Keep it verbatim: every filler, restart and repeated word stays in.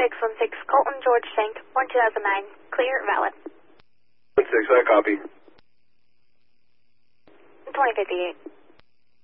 six one six, Colton George Shank, one two thousand nine. Clear, valid. one six, I copy. twenty fifty-eight.